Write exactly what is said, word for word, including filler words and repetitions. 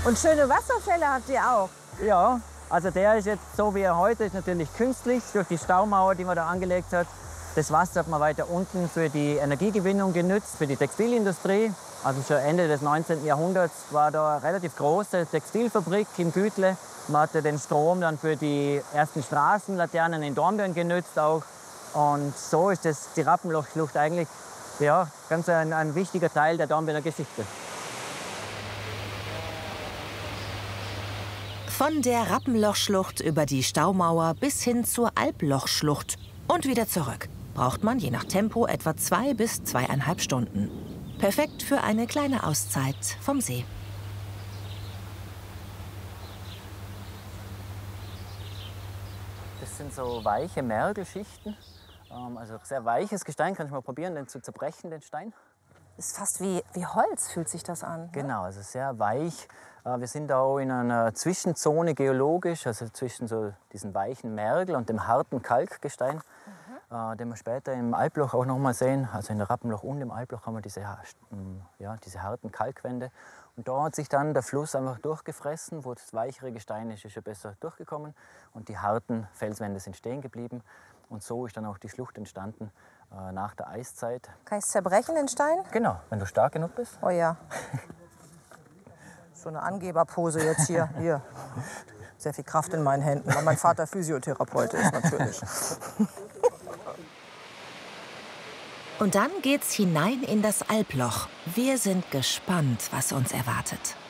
Und schöne Wasserfälle habt ihr auch. Ja, also der ist jetzt so wie er heute ist, natürlich künstlich durch die Staumauer, die man da angelegt hat. Das Wasser hat man weiter unten für die Energiegewinnung genutzt, für die Textilindustrie. Also schon Ende des neunzehnten Jahrhunderts war da eine relativ große Textilfabrik im Gütle. Man hatte den Strom dann für die ersten Straßenlaternen in Dornbirn genutzt auch. Und so ist das, die Rappenlochschlucht eigentlich ja, ganz ein, ein wichtiger Teil der Dornbirner Geschichte. Von der Rappenlochschlucht über die Staumauer bis hin zur Alblochschlucht und wieder zurück braucht man je nach Tempo etwa zwei bis zweieinhalb Stunden. Perfekt für eine kleine Auszeit vom See. Das sind so weiche Mergelschichten. Also sehr weiches Gestein, kann ich mal probieren, den zu zerbrechen, den Stein. Ist fast wie, wie Holz, fühlt sich das an. Genau, also sehr weich. Wir sind auch in einer Zwischenzone geologisch, also zwischen so diesen weichen Mergel und dem harten Kalkgestein, mhm. den wir später im Albloch auch noch mal sehen. Also in der Rappenloch und im Albloch haben wir diese, ja, diese harten Kalkwände. Und da hat sich dann der Fluss einfach durchgefressen, wo das weichere Gestein ist, ist schon besser durchgekommen. Und die harten Felswände sind stehen geblieben. Und so ist dann auch die Schlucht entstanden äh, nach der Eiszeit. Kann ich es zerbrechen, den Stein? Genau, wenn du stark genug bist. Oh ja. So eine Angeberpose jetzt hier. Hier. Sehr viel Kraft in meinen Händen, weil mein Vater Physiotherapeut ist natürlich. Und dann geht's hinein in das Albloch. Wir sind gespannt, was uns erwartet.